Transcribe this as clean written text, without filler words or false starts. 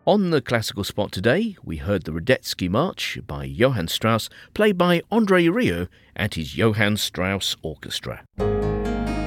On the classical spot today, we heard the Radetzky March by Johann Strauss, played by André Rieu and his Johann Strauss Orchestra.